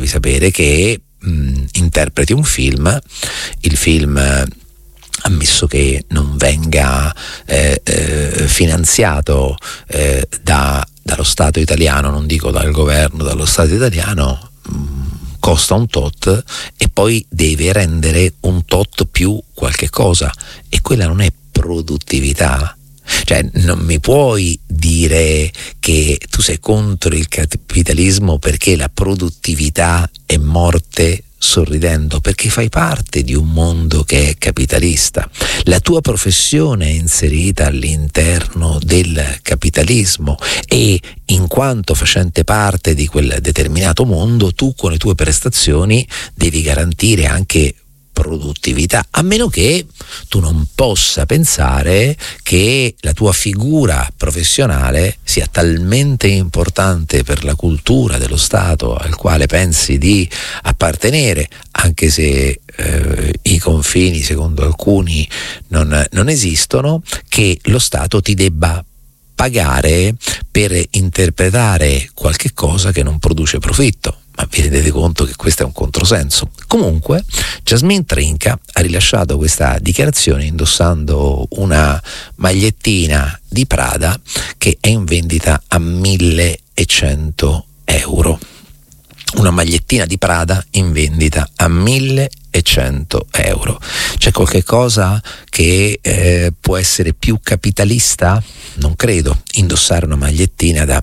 devi sapere che interpreti un film, il film, ammesso che non venga finanziato dallo Stato italiano, non dico dal governo, dallo Stato italiano, costa un tot e poi deve rendere un tot più qualche cosa, e quella non è produttività. Cioè, non mi puoi dire che tu sei contro il capitalismo perché la produttività è morte sorridendo, perché fai parte di un mondo che è capitalista. La tua professione è inserita all'interno del capitalismo e in quanto facente parte di quel determinato mondo, tu con le tue prestazioni devi garantire anche produttività, a meno che tu non possa pensare che la tua figura professionale sia talmente importante per la cultura dello Stato al quale pensi di appartenere, anche se i confini secondo alcuni non esistono, che lo Stato ti debba pagare per interpretare qualche cosa che non produce profitto. Ma vi rendete conto che questo è un controsenso? Comunque, Jasmine Trinca ha rilasciato questa dichiarazione indossando una magliettina di Prada che è in vendita a 1.100 euro. Una magliettina di Prada in vendita a 1.100 euro. C'è qualche cosa che può essere più capitalista? Non credo. Indossare una magliettina da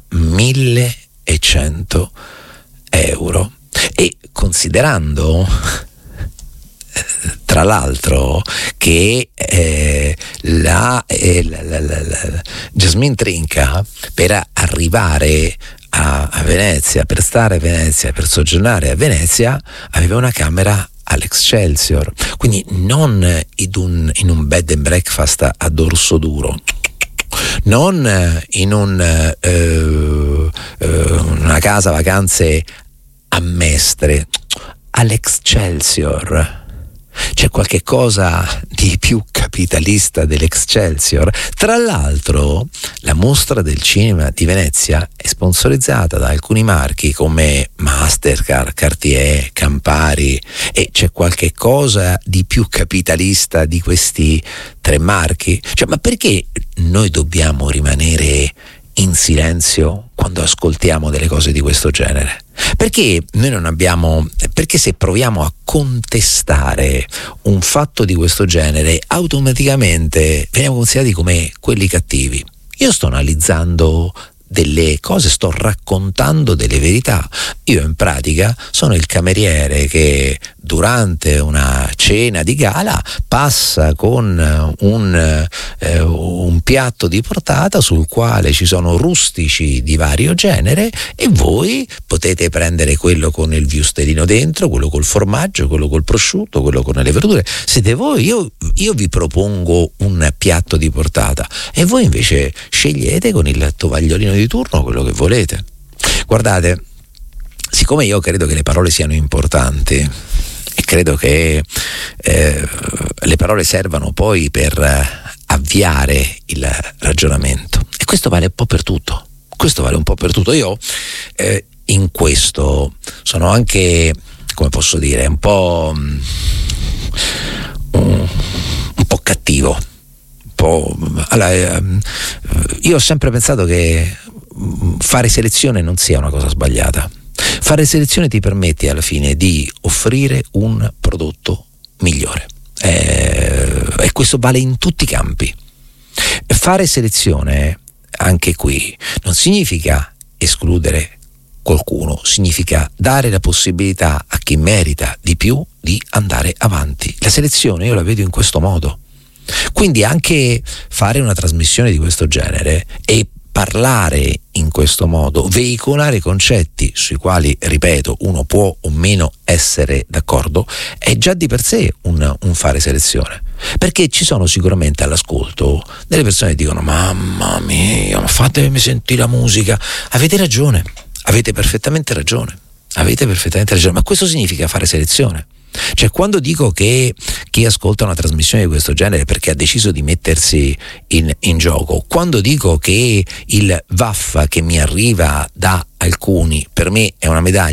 1.100 euro. E considerando tra l'altro che la Jasmine Trinca, per arrivare a Venezia, per stare a Venezia, per soggiornare a Venezia, aveva una camera all'Excelsior, quindi non in un bed and breakfast a dorso duro, non in una casa vacanze a Mestre, all'Excelsior. C'è qualche cosa di più capitalista dell'Excelsior? Tra l'altro, la mostra del cinema di Venezia è sponsorizzata da alcuni marchi come Mastercard, Cartier, Campari, e c'è qualche cosa di più capitalista di questi tre marchi? Cioè, ma perché noi dobbiamo rimanere in silenzio quando ascoltiamo delle cose di questo genere? Perché noi non abbiamo, perché se proviamo a contestare un fatto di questo genere automaticamente veniamo considerati come quelli cattivi? Io sto analizzando delle cose, sto raccontando delle verità. Io in pratica sono il cameriere che durante una cena di gala passa con un piatto di portata sul quale ci sono rustici di vario genere, e voi potete prendere quello con il wusterino dentro, quello col formaggio, quello col prosciutto, quello con le verdure. Siete voi. Io vi propongo un piatto di portata e voi invece scegliete con il tovagliolino di turno quello che volete. Guardate, siccome io credo che le parole siano importanti e credo che le parole servano poi per avviare il ragionamento, e questo vale un po' per tutto. Io in questo sono anche, come posso dire, un po' cattivo. Allora, io ho sempre pensato che fare selezione non sia una cosa sbagliata. Fare selezione ti permette alla fine di offrire un prodotto migliore, e questo vale in tutti i campi. Fare selezione, anche qui, non significa escludere qualcuno, significa dare la possibilità a chi merita di più di andare avanti. La selezione io la vedo in questo modo. Quindi anche fare una trasmissione di questo genere e parlare in questo modo, veicolare concetti sui quali, ripeto, uno può o meno essere d'accordo, è già di per sé un fare selezione, perché ci sono sicuramente all'ascolto delle persone che dicono: mamma mia, ma fatemi sentire la musica. Avete ragione, avete perfettamente ragione, ma questo significa fare selezione. Cioè, quando dico che chi ascolta una trasmissione di questo genere perché ha deciso di mettersi in gioco, quando dico che il vaffa che mi arriva da alcuni per me è una medaglia